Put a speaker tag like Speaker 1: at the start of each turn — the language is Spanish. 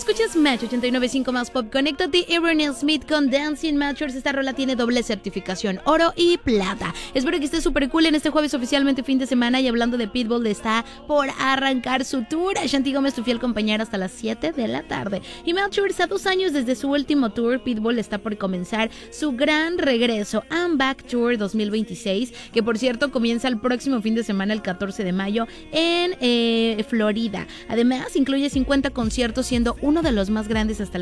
Speaker 1: Escuchas Match 89.5 más Pop. Conéctate y Ronnie Smith con Dancing Matchers. Esta rola tiene doble certificación, oro y plata. Espero que esté súper cool en este jueves, oficialmente fin de semana. Y hablando de Pitbull, está por arrancar su tour. Shanti Gómez, tu fiel compañera, hasta las 7 de la tarde. Y Matchers, a 2 años desde su último tour, Pitbull está por comenzar su gran regreso, I'm Back Tour 2026, que por cierto comienza el próximo fin de semana, el 14 de mayo, en Florida. Además, incluye 50 conciertos, siendo uno de los más grandes hasta